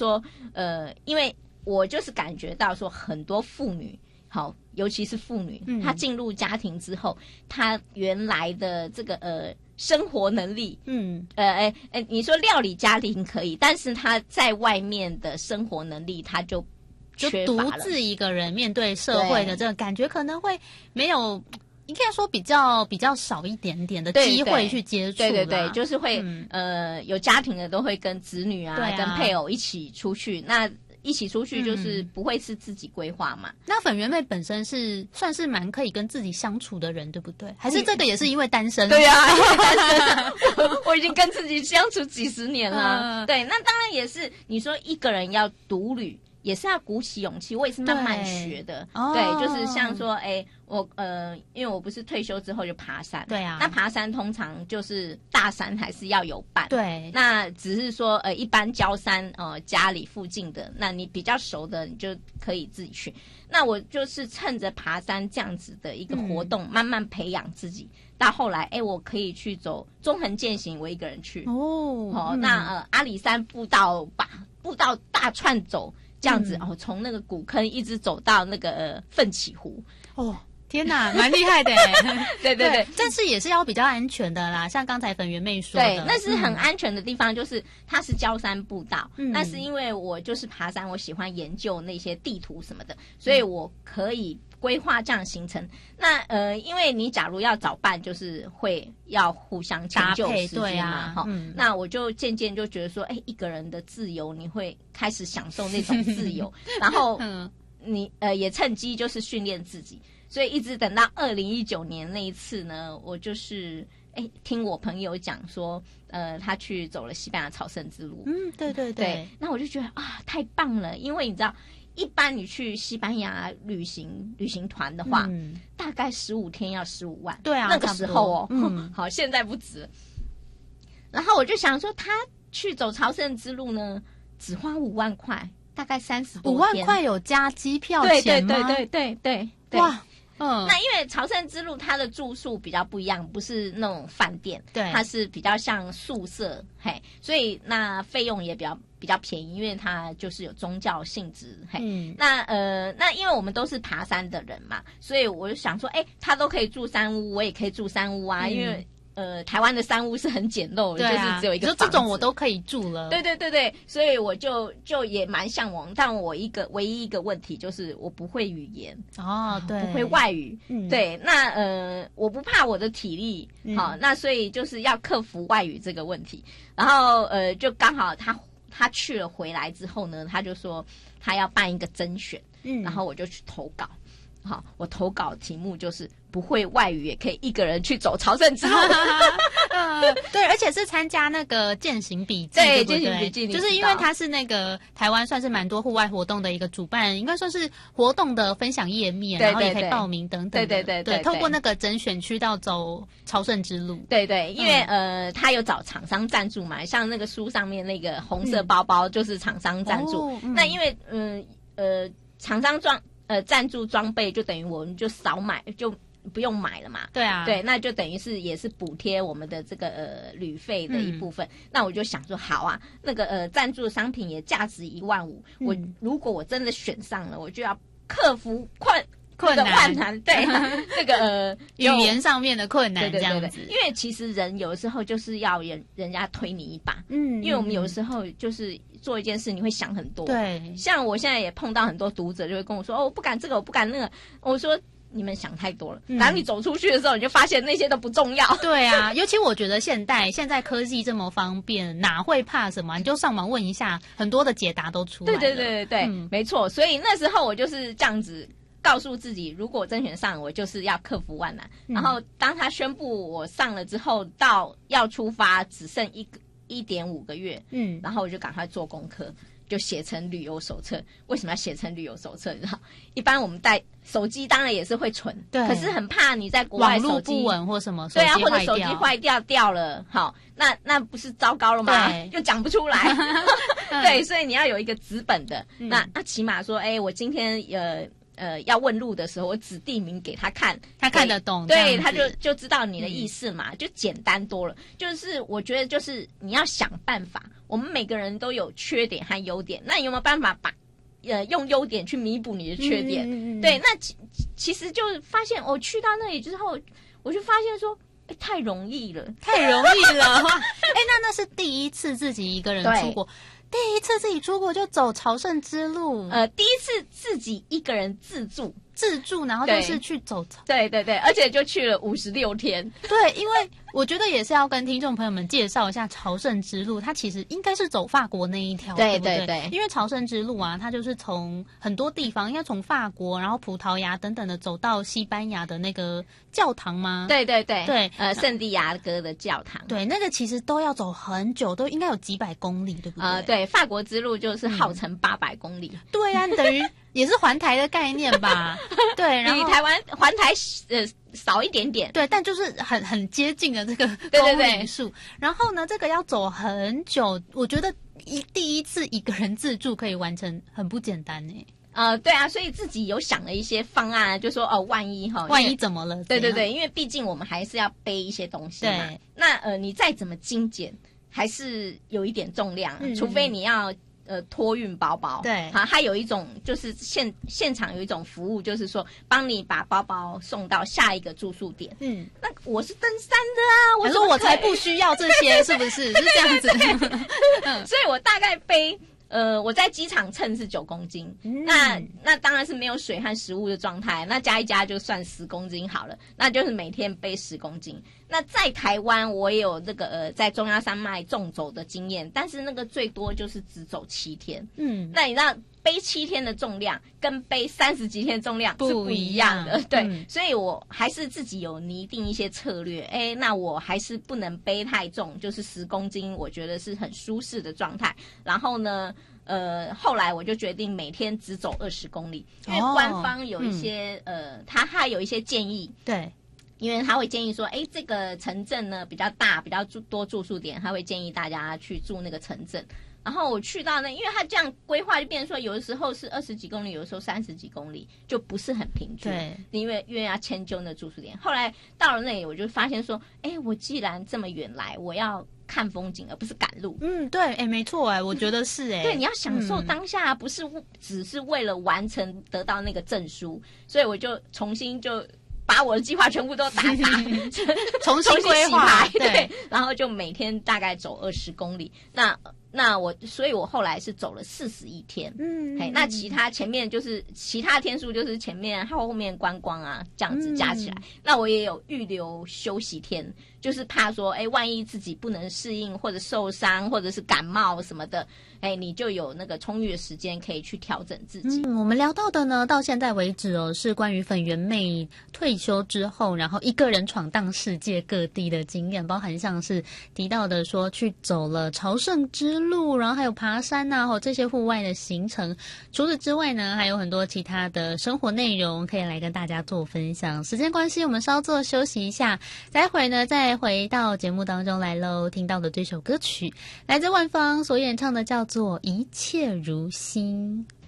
说因为我就是感觉到说很多妇女好，尤其是妇女，她进入家庭之后，她原来的这个生活能力，你说料理家庭可以，但是她在外面的生活能力，她就独自一个人面对社会的这个感觉，可能会没有。应该说比较少一点点的机会去接触， 对，就是会有家庭的都会跟子女啊跟配偶一起出去，那一起出去就是不会是自己规划嘛。 那粉圆妹本身是算是蛮可以跟自己相处的人，对不对？还是这个也是因为单身？ 对啊，因为单身我已经跟自己相处几十年了。对，那当然也是你说一个人要独旅。也是要鼓起勇气，我也是慢慢学的。对，就是像说，我因为我不是退休之后就爬山， 对啊， 那爬山通常就是大山还是要有伴， 对， 那只是说一般郊山家里附近的，那你比较熟的你就可以自己去。那我就是趁着爬山这样子的一个活动，慢慢培养自己，到后来我可以去走中横健行，我一个人去那阿里山步道大串走。这样子从那个古坑一直走到那个奋起湖天哪，蛮厉害的对， 但是也是要比较安全的啦，像刚才粉圆妹说的， 对，那是很安全的地方，就是它是郊山步道，那是因为我就是爬山，我喜欢研究那些地图什么的，所以我可以规划这样行程。那因为你假如要找伴，就是会要互相迁就时间嘛，那我就渐渐就觉得说，一个人的自由，你会开始享受那种自由，然后你也趁机就是训练自己。所以一直等到2019年那一次呢，我就是听我朋友讲说，他去走了西班牙朝圣之路。对，那我就觉得太棒了，因为你知道，一般你去西班牙旅行团的话，大概15天要15万。 对啊， 那个时候好，现在不止。然后我就想说，他去走朝圣之路呢，只花5万块，大概30多天。 5万块有加机票钱吗？ 对， 哇。 那因为朝圣之路它的住宿比较不一样，不是那种饭店， 对， 它是比较像宿舍，所以那费用也比较便宜，因为它就是有宗教性质，那因为我们都是爬山的人嘛，所以我就想说，他都可以住山屋，我也可以住山屋啊，因为台湾的山屋是很简陋的，就是只有一个房子， 就这种我都可以住了。 对，所以我就也蛮向往，但我唯一一个问题就是我不会语言对， 不会外语，对，那我不怕我的体力，好，那所以就是要克服外语这个问题，然后就刚好他去了回来之后呢，他就说他要办一个甄选，然后我就去投稿。好，我投稿题目就是不会外语也可以一个人去走朝圣之路。 对，而且是参加那个健行笔记， 对，健行笔记， 就是因为他是那个台湾算是蛮多户外活动的一个主办，应该算是活动的分享页面，然后也可以报名等等。对，透过那个甄选区到走朝圣之路。对， 因为他有找厂商赞助嘛，像那个书上面那个红色包包就是厂商赞助。那因为厂商赞助装备就等于我们就少买就不用买了嘛。 对啊， 对，那就等于是也是补贴我们的这个旅费的一部分。那我就想说，好啊，那个赞助的商品也价值1万5，如果我真的选上了，我就要克服困难，对这个语言上面的困难，这样子。 因为其实人有的时候就是要人家推你一把，因为我们有的时候就是做一件事，你会想很多。 对， 像我现在也碰到很多读者就会跟我说，我不敢这个，我不敢那个。我说你们想太多了，然后你走出去的时候，你就发现那些都不重要。 对啊，尤其我觉得现在科技这么方便，哪会怕什么？你就上网问一下，很多的解答都出来了。 对，没错。所以那时候我就是这样子告诉自己，如果甄选上，我就是要克服万难。然后当他宣布我上了之后，到要出发只剩1.5个月，然后我就赶快做功课，就写成旅游手册。为什么要写成旅游手册？你知道，一般我们带手机当然也是会存，对，可是很怕你在国外网络不稳或什么， 对啊，或者手机坏掉了，好，那不是糟糕了吗？又讲不出来，对，所以你要有一个纸本的，那起码说，我今天要问路的时候，我指地名给他看， 他看得懂， 对，他就知道你的意思嘛，就简单多了。就是我觉得就是你要想办法，我们每个人都有缺点和优点，那你有没有办法把用优点去弥补你的缺点？对，那其实就发现我去到那里之后，我就发现说，太容易了， 太容易了。那是第一次自己一个人出国。第一次自己出国就走朝圣之路， 第一次自己一个人自助， 然后就是去走， 对，而且就去了56天。 对，因为我觉得也是要跟听众朋友们介绍一下朝圣之路，它其实应该是走法国那一条，对不对？因为朝圣之路啊，它就是从很多地方，应该从法国，然后葡萄牙等等的走到西班牙的那个教堂吗？ 对，圣地亚哥的教堂， 对，那个其实都要走很久，都应该有几百公里，对不对？ 对，法国之路就是号称800公里， 对啊，等于也是环台的概念吧？对，然后比台湾环台少一点点， 对，但就是很接近的这个公里数。然后呢，这个要走很久，我觉得第一次一个人自助可以完成，很不简单呢。 对啊，所以自己有想了一些方案，就说万一怎么了？ 对，因为毕竟我们还是要背一些东西嘛。 对， 那你再怎么精简，还是有一点重量，除非你要托运包包。 对， 它有一种就是现场有一种服务，就是说帮你把包包送到下一个住宿点。那我是登山的啊， 我说我才不需要这些，是不是？是这样子。 所以我大概背。我在机场称是9公斤，那当然是没有水和食物的状态，那加一加就算10公斤好了，那就是每天背10公斤。那在台湾我也有这个在中央山脉纵走的经验，但是那个最多就是只走7天。那你知道背7天的重量跟背30几天重量是不一样的，对，所以我还是自己有拟定一些策略。那我还是不能背太重，就是10公斤，我觉得是很舒适的状态。然后呢，后来我就决定每天只走20公里，因为官方有一些他还有一些建议， 对。 因为他会建议说，这个城镇呢比较大，比较多住宿点，他会建议大家去住那个城镇。然后我去到那，因为他这样规划就变成说，有的时候是20几公里，有的时候30几公里，就不是很平均。 对， 因为要迁就那住宿点。后来到了那里，我就发现说，我既然这么远来，我要看风景，而不是赶路。 对，没错，我觉打是对，你要享受当下，不是只是为了完成得到那个证书。所以我就重新把我的计划全部都打重新规划， 对，然后就每天大概走20公里。所以我后来是走了41天。那前面就是其他天数，就是前面后面观光啊，这样子加起来。那我也有预留休息天，就是怕说，万一自己不能适应，或者受伤，或者是感冒什么的，你就有那个充裕的时间可以去调整自己。 我们聊到的呢，到现在为止是关于粉圆妹退休之后，然后一个人闯荡世界各地的经验，包含像是提到的说去走了朝圣之路，然后还有爬山啊，这些户外的行程。除此之外呢，还有很多其他的生活内容可以来跟大家做分享。时间关系，我们稍作休息一下，待会呢再回到节目当中来喽。听到的这首歌曲来自万芳所演唱的，叫做《一切如新》。